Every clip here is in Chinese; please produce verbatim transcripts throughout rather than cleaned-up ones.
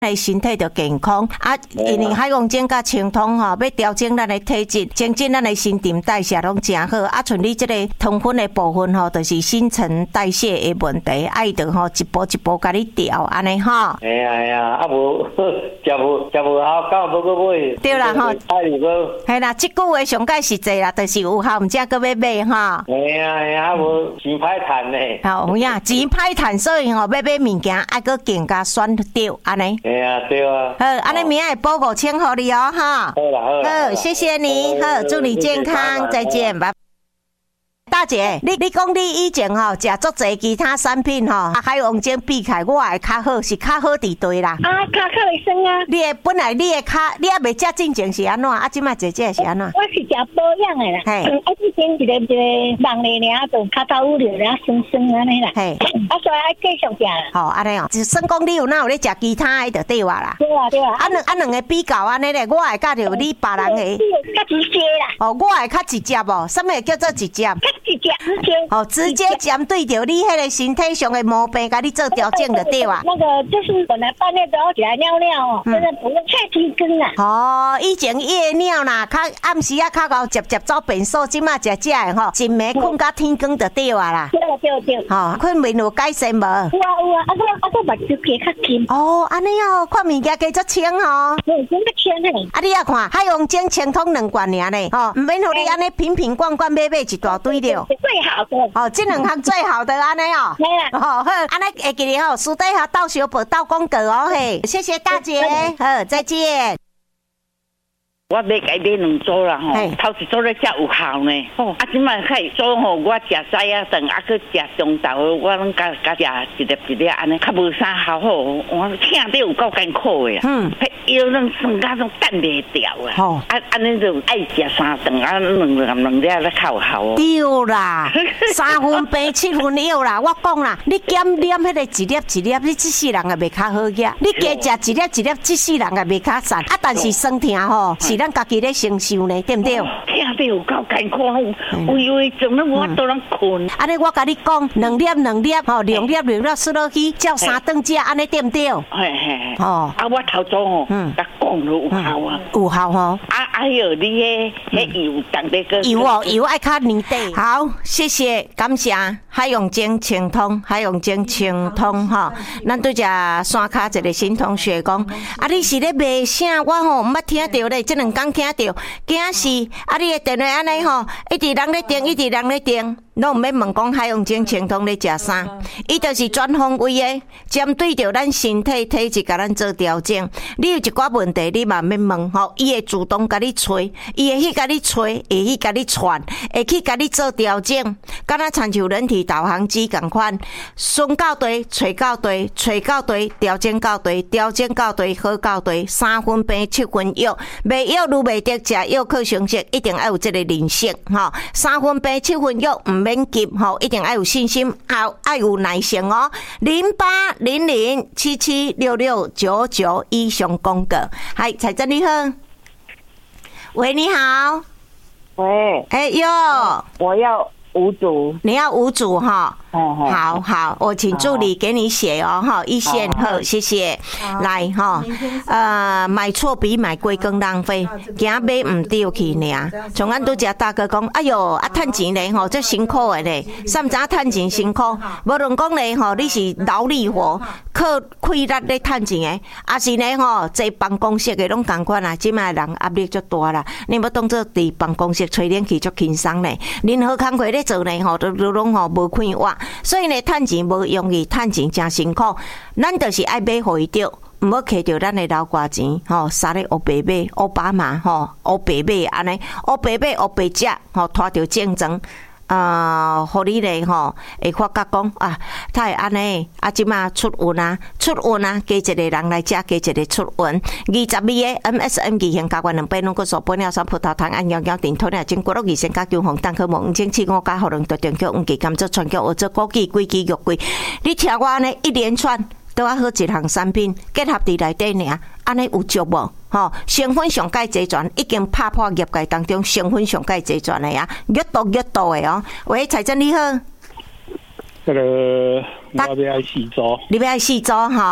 咱身体就健康啊。因为海王精甲清通吼，要调整咱的体质，增进咱的新陈代谢拢真好。啊，像你这个糖分的部分吼，就是新陈代谢的问题，爱着吼一步一步甲你调，安尼吼。 哎呀哎呀，啊无食无食无好，到无搁买。 对啦吼， 爱如果。 系啦，即句话上解实际啦，就是有效，毋则搁要买吼。 哎呀哎呀，啊无钱歹趁呢。 好，有影钱歹趁，所以吼要买物件爱搁更加选对，安尼。 哎呀，对啊。 好，安尼明仔会报五千互你哦，哈。 好啦好啦。 好，谢谢你，好，祝你健康，再见，拜拜。大姐，你你讲你以前吼食足侪其他产品吼，啊海王精比起来我会较好，是较好伫对啦。 啊，脚较卫生啊！ 你的本来你的脚，你还未食进前是安怎？啊，即摆姐姐是安怎？ 我是食保养的啦， 嘿， 啊，之前一个一个忙咧尔，就脚头有了了酸酸安尼啦。 嘿， 啊，所以爱继续食啦。 好，安尼哦，就算讲你有哪有咧食其他的就对话啦。 对啊对啊。 啊两啊两个比较安尼咧，我会甲着你别人的。 较直接啦。 哦，我会较直接哦，什么叫做直接？ 较直接直接。 哦，直接针对着你迄个身体上的毛病，甲你做调整就对啊。 那个就是本来半夜都要起来尿尿哦，现在不用太提根啦。 哦，以前夜尿啦，较暗时啊，较高接接走便所，即马食食的吼，一暝困到天光就对啊啦。 对对对。 吼，困眠有改善无？有啊有啊，啊个啊个目睭加较轻。 哦，安尼哦，看物件加足清哦。 嗯，真较清嘿。 啊，你啊看，海王精清通两罐尔呢，吼，毋免互你安尼瓶瓶罐罐买买一大堆了。 最好的。 哦，这两项最好的安尼哦。 对啦。 哦好，安尼会记哩吼，私底下斗小报斗广告哦嘿，谢谢大姐，好，再见。 我要改买两组啦吼，头一组咧才有效呢。哦，啊，即摆开组吼，我食菜啊饭，啊去食中昼的，我拢加加食一粒一粒安尼，较无啥效好。我听得有够艰苦的啦。嗯，迄药拢算甲种等袂掉啊。吼，啊安尼就爱食三顿啊，两两两粒咧较有效哦。 对啦，三分病七分药啦，我讲啦，你减啉迄个一粒一粒，你这世人也袂较好个。你加食一粒一粒，这世人也袂较瘦。啊，但是酸痛吼是。咱家己咧承受呢，对不对？ 听得有够艰苦，微微总咧我都能困。 安尼我甲你讲，两粒两粒吼，两粒两粒输落去，照三顿食，安尼对不对？嘿嘿。哦。啊，我头早吼，嗯，甲讲了有效啊。有效吼。啊啊哟，你迄迄油当得个。油哦，油爱较黏底。好，谢谢，感谢海洋精清通，海洋精清通吼。咱对只山卡一个新同学讲，啊，你是咧卖啥？我吼毋捌听到咧，这两讲听到，惊死！啊，你的电话安尼吼，一直人咧订，一直人咧订，拢毋免问讲海洋精清通咧食啥，伊就是全方位的，针对着咱身体体质，甲咱做调整。你有一寡问题，你嘛免问吼，伊会主动甲你找，伊会去甲你找，会去甲你传，会去甲你做调整。敢若亲像人体导航机共款，顺到对，找到对，找到对，调整到对，调整到对，好到对，三分病七分药，卖药愈卖得食药靠成绩，一定要有这个认识吼。三分病七分药，毋免急吼，一定要有信心，要要有耐性哦。零八零零七七六六九九以上广告。嗨，彩珍你好，喂，你好， 喂， 哎哟， 我要五组， 你要五组哈。好好，我请助理给你写哦，哈，一线好，谢谢。来哈，呃，买错比买贵更浪费，惊买唔对去呢。从俺拄只大哥讲，哎哟，啊，趁钱咧吼，这辛苦的咧，啥物事趁钱辛苦？无论讲咧吼，你是劳力活，靠气力咧趁钱的，啊是咧吼，坐办公室的拢共款啦。即卖人压力足大啦，你要当做伫办公室吹冷气足轻松咧，任何工课咧做咧吼，都都拢吼无快活。所以呢，趁钱无容易，趁钱真辛苦。咱就是爱买互伊着，毋好摕着咱的老寡钱，吼，杀咧黑白买，奥巴马吼，黑白买安尼，黑白买黑白食，吼，拖着竞争。呃，互你咧吼，会发觉讲啊，他会安尼，啊，即马出运啊，出运啊，加一个人来食，加一个出运。二十二个 M S M 二型加元两百两个数，本了三葡萄糖按幺幺点，吞了经过了二千加九红蛋壳毛五千七五加互人着电叫五记甘蔗全叫学做枸杞规支玉桂。你听我安尼一连串都啊好一项产品结合伫内底尔，安尼有足无？吼，成分上介齐全，已经拍破业界当中成分上介齐全的呀，越多越多的哦。喂，财政你好， 这个我要爱四组， 你要爱四组哈？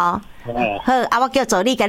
好，啊，我叫助理。